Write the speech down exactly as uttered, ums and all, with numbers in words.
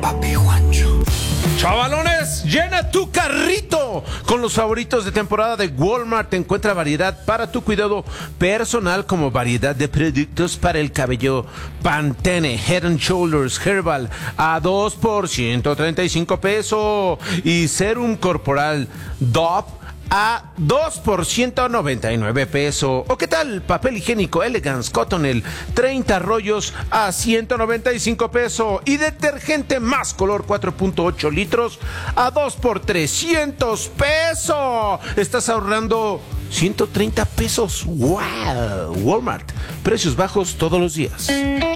Papi Juancho. Chavalones, llena tu carrito con los favoritos de temporada de Walmart. Encuentra variedad para tu cuidado personal, como variedad de productos para el cabello. Pantene Head and Shoulders Herbal a dos por ciento treinta y cinco pesos. Y Serum Corporal Dove a dos por ciento noventa y nueve pesos. ¿O qué tal? Papel higiénico Elegance Cottonelle, treinta rollos a ciento noventa y cinco pesos. Y detergente Más Color cuatro punto ocho litros a dos por trescientos pesos. Estás ahorrando ciento treinta pesos. ¡Wow! Walmart, precios bajos todos los días.